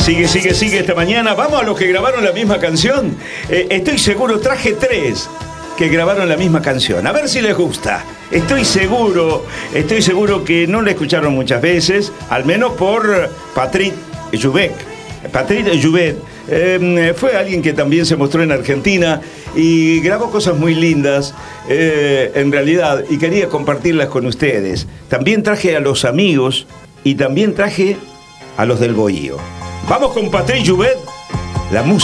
Sigue esta mañana. Vamos a los que grabaron la misma canción. Estoy seguro, traje 3 que grabaron la misma canción. A ver si les gusta. Estoy seguro que no la escucharon muchas veces, al menos por Patrick Joubert. Patrick Joubert fue alguien que también se mostró en Argentina y grabó cosas muy lindas, en realidad, y quería compartirlas con ustedes. También traje a los amigos y también traje a los del Bohío. Vamos con Patrick Joubert, la música.